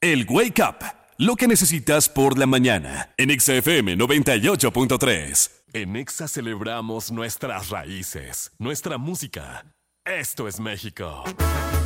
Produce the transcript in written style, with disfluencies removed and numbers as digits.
El Wake Up, lo que necesitas por la mañana, en Exa FM 98.3. En Exa celebramos nuestras raíces, nuestra música. Esto es México.